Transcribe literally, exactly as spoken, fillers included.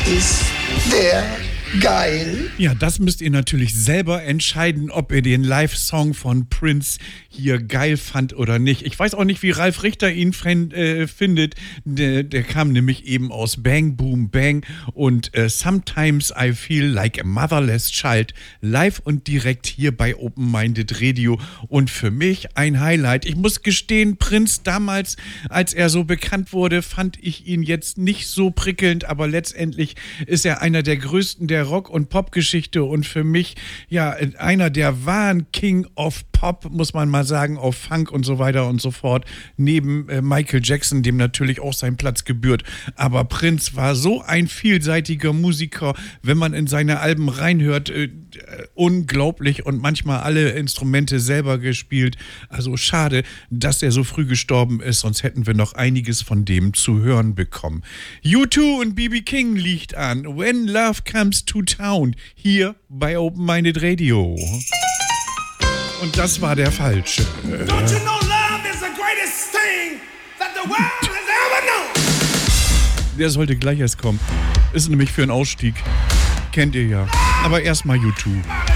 Ist der geil? Ja, das müsst ihr natürlich selber entscheiden, ob ihr den Live-Song von Prince hier geil fand oder nicht. Ich weiß auch nicht, wie Ralf Richter ihn friend, äh, findet. Der, der kam nämlich eben aus Bang Boom Bang und äh, Sometimes I Feel Like a Motherless Child live und direkt hier bei Open Minded Radio und für mich ein Highlight. Ich muss gestehen, Prince damals, als er so bekannt wurde, fand ich ihn jetzt nicht so prickelnd, aber letztendlich ist er einer der größten der Rock- und Popgeschichte und für mich ja einer der wahren King of Pop, muss man mal sagen, auf Funk und so weiter und so fort, neben äh, Michael Jackson, dem natürlich auch sein Platz gebührt. Aber Prince war so ein vielseitiger Musiker, wenn man in seine Alben reinhört, äh, unglaublich und manchmal alle Instrumente selber gespielt. Also schade, dass er so früh gestorben ist, sonst hätten wir noch einiges von dem zu hören bekommen. U zwei und B B King liegt an. When Love Comes to Town, hier bei Open Minded Radio. Und das war der falsche. Don't you know love is the greatest thing that the world has ever known? Der sollte gleich erst kommen. Ist nämlich für einen Ausstieg. Kennt ihr ja. Aber erstmal U zwei.